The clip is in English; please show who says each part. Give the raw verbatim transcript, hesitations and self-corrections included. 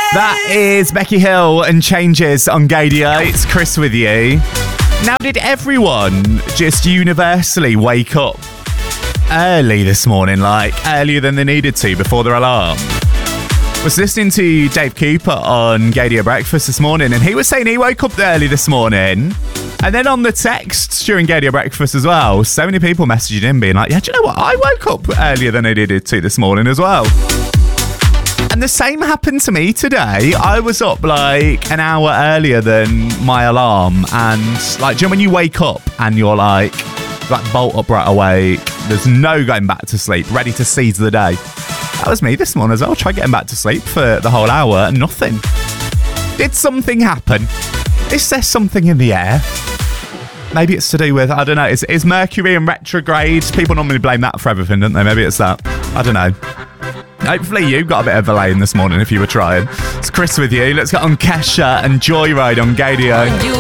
Speaker 1: That is Becky Hill and Changes on Gadio. It's Chris with you. Now, did everyone just universally wake up early this morning, like earlier than they needed to before their alarm? I was listening to Dave Cooper on Gadio Breakfast this morning, and he was saying he woke up early this morning. And then on the texts during Gadio Breakfast as well, so many people messaging him being like, yeah, do you know what? I woke up earlier than I needed to this morning as well. And the same happened to me today. I was up like an hour earlier than my alarm. And like, do you know when you wake up and you're like, like bolt upright awake, there's no going back to sleep, ready to seize the day. That was me this morning as well. Tried getting back to sleep for the whole hour and nothing. Did something happen? Is there something in the air? Maybe it's to do with, I don't know, is, is Mercury in retrograde? People normally blame that for everything, don't they? Maybe it's that. I don't know. Hopefully you got a bit of a lane this morning if you were trying. It's Chris with you. Let's get on Kesha and Joyride on Gadio.